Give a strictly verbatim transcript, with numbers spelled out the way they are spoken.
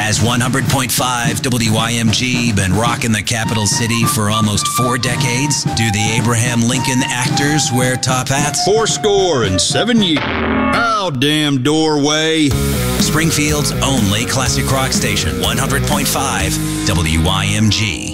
Has one hundred point five W Y M G been rocking the capital city for almost four decades? Do the Abraham Lincoln actors wear top hats? Four score and seven years. How damn doorway. Springfield's only classic rock station, one hundred point five W Y M G.